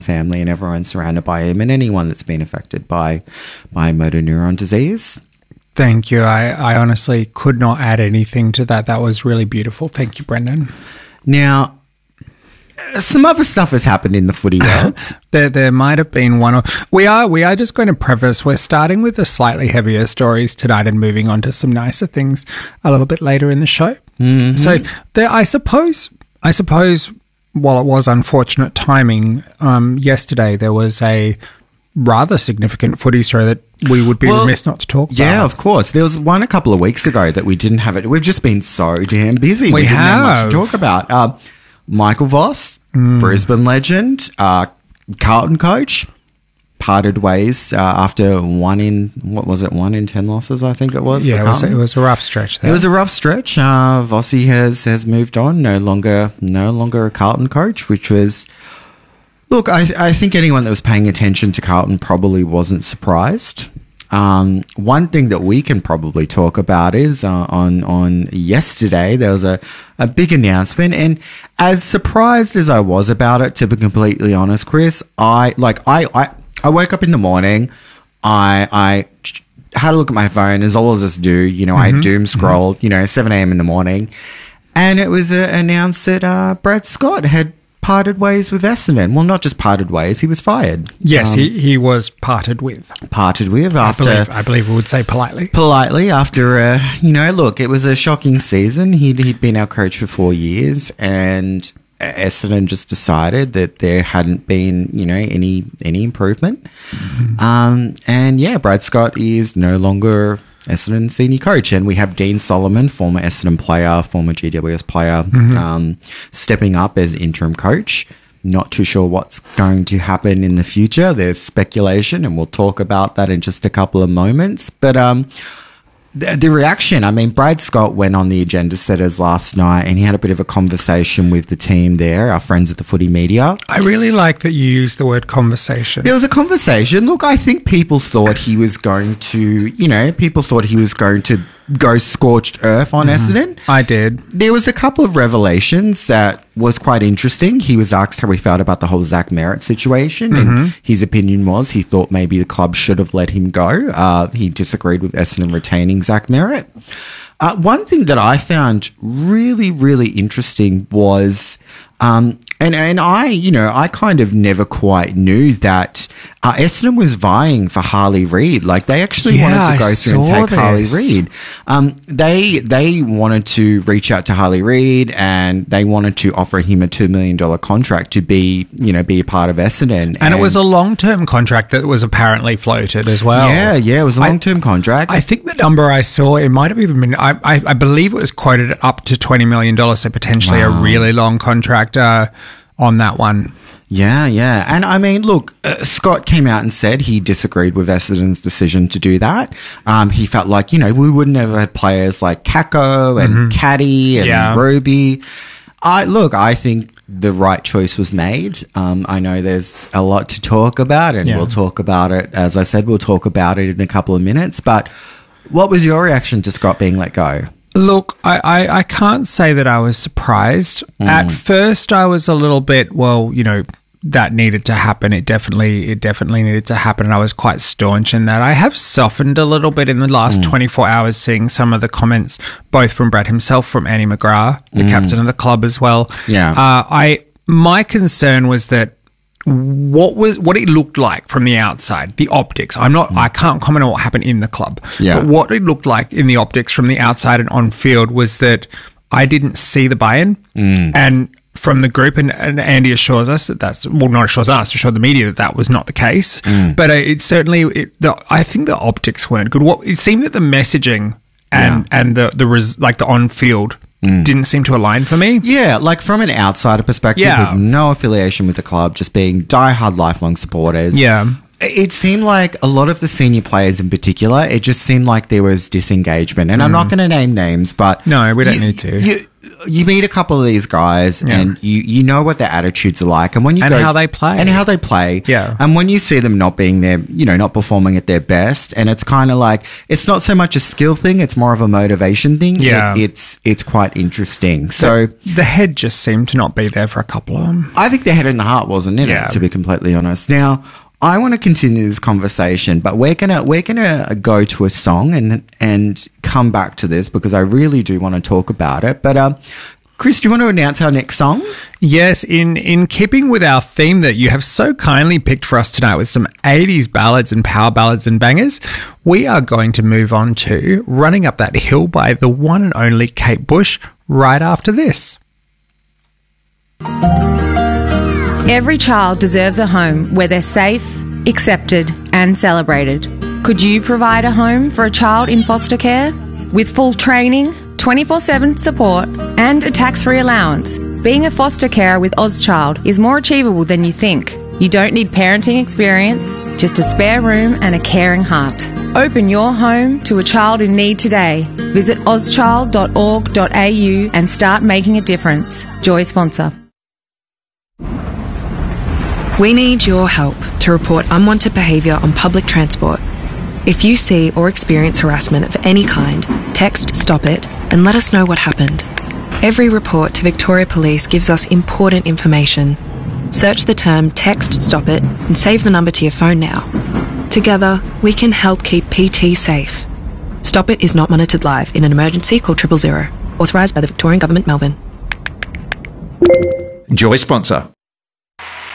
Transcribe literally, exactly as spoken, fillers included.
family and everyone surrounded by him and anyone that's been affected by by motor neuron disease. Thank you. I, I honestly could not add anything to that. That was really beautiful. Thank you, Brendan. Now, some other stuff has happened in the footy world. there there might have been one or we are we are just going to preface, we're starting with the slightly heavier stories tonight and moving on to some nicer things a little bit later in the show. Mm-hmm. So there I suppose I suppose while it was unfortunate timing, um, yesterday there was a rather significant footy story that we would be well, remiss not to talk about. Yeah, of course. There was one a couple of weeks ago that we didn't have it. We've just been so damn busy. We, we didn't have. have much to talk about. Uh, Michael Voss, mm. Brisbane legend, uh, Carlton coach, parted ways uh, after one in, what was it, one in ten losses, I think it was. Yeah, for it was, it was a rough stretch there. It was a rough stretch. Uh, Vossi has, has moved on, no longer no longer a Carlton coach, which was, look, I, I think anyone that was paying attention to Carlton probably wasn't surprised. Um, one thing that we can probably talk about is uh, on on yesterday there was a, a big announcement, and as surprised as I was about it, to be completely honest, Chris, I like I I, I woke up in the morning, I I had a look at my phone as all of us do, you know, mm-hmm. I doom scrolled, mm-hmm. you know, seven a.m. in the morning, and it was uh, announced that uh, Brad Scott had parted ways with Essendon. Well, not just parted ways, he was fired. Yes, um, he, he was parted with. Parted with after... I believe, I believe we would say politely. Politely after, uh, you know, look, it was a shocking season. He'd, he'd been our coach for four years and Essendon just decided that there hadn't been, you know, any any improvement. Mm-hmm. Um, and, yeah, Brad Scott is no longer Essendon senior coach, and we have Dean Solomon, former Essendon player, former G W S player, mm-hmm. um, stepping up as interim coach. Not too sure what's going to happen in the future. There's speculation, and we'll talk about that in just a couple of moments. But um, the, the reaction, I mean, Brad Scott went on the agenda setters last night, and he had a bit of a conversation with the team there, our friends at the Footy Media. I really like that you used the word conversation. There was a conversation. Look, I think people thought he was going to, you know, people thought he was going to go scorched earth on mm-hmm. Essendon. I did. There was a couple of revelations that was quite interesting. He was asked how he felt about the whole Zach Merritt situation, mm-hmm. and his opinion was he thought maybe the club should have let him go. Uh, he disagreed with Essendon retaining Zach Merritt. Uh, one thing that I found really, really interesting was, um, and, and I, you know, I kind of never quite knew that uh, Essendon was vying for Harley Reid. Like, they actually yeah, wanted to go I through and take this. Harley Reid. Um, they they wanted to reach out to Harley Reid, and they wanted to offer him a two million dollars contract to be, you know, be a part of Essendon. And, and it was a long-term contract that was apparently floated as well. Yeah, yeah, it was a long-term I, contract. I think the number I saw, it might have even been, I, I, I believe it was quoted at up to twenty million dollars, so potentially wow. a really long contract uh, on that one. Yeah, yeah. And I mean, look, uh, Scott came out and said he disagreed with Essendon's decision to do that. Um, he felt like, you know, we would never have players like Kako and mm-hmm. Caddy and yeah. Roby. I look, I think the right choice was made. Um, I know there's a lot to talk about, and yeah. we'll talk about it. As I said, we'll talk about it in a couple of minutes. But what was your reaction to Scott being let go? Look, I, I, I can't say that I was surprised. Mm. At first, I was a little bit, well, you know, that needed to happen. It definitely, it definitely needed to happen, and I was quite staunch in that. I have softened a little bit in the last mm. twenty-four hours, seeing some of the comments, both from Brad himself, from Andy McGrath, the mm. captain of the club as well. Yeah, uh, I my concern was that what was what it looked like from the outside, the optics. I'm not, mm. I can't comment on what happened in the club, yeah. but what it looked like in the optics from the outside and on field was that I didn't see the buy-in, mm. and from the group, and, and Andy assures us that that's, well, not assures us, assured the media that that was not the case. Mm. But uh, it certainly, it, the, I think the optics weren't good. What it seemed that the messaging and yeah. and the the res, like the on field mm. didn't seem to align for me. Yeah, like from an outsider perspective, yeah. with no affiliation with the club, just being diehard lifelong supporters. Yeah. It seemed like a lot of the senior players in particular, it just seemed like there was disengagement. And mm. I'm not going to name names, but... No, we don't you, need to. You, you meet a couple of these guys Yeah. and you, you know what their attitudes are like. And when you And go, how they play. And how they play. Yeah. And when you see them not being there, you know, not performing at their best, and it's kind of like, it's not so much a skill thing, it's more of a motivation thing. Yeah. It, it's, it's quite interesting. So The head just seemed to not be there for a couple of them. I think the head and the heart wasn't in Yeah. it, to be completely honest. Now, I want to continue this conversation, but we're gonna we're gonna go to a song and and come back to this because I really do want to talk about it. But uh, Chris, do you want to announce our next song? Yes, in, in keeping with our theme that you have so kindly picked for us tonight with some eighties ballads and power ballads and bangers, we are going to move on to Running Up That Hill by the one and only Kate Bush right after this. Every child deserves a home where they're safe, accepted, and celebrated. Could you provide a home for a child in foster care? With full training, twenty-four seven support, and a tax-free allowance, being a foster carer with Ozchild is more achievable than you think. You don't need parenting experience, just a spare room and a caring heart. Open your home to a child in need today. Visit ozchild dot org dot a u and start making a difference. Joy sponsor. We need your help to report unwanted behaviour on public transport. If you see or experience harassment of any kind, text Stop It and let us know what happened. Every report to Victoria Police gives us important information. Search the term Text Stop It and save the number to your phone now. Together, we can help keep P T safe. Stop It is not monitored live. In an emergency, call triple zero. Authorised by the Victorian Government, Melbourne. Joy sponsor.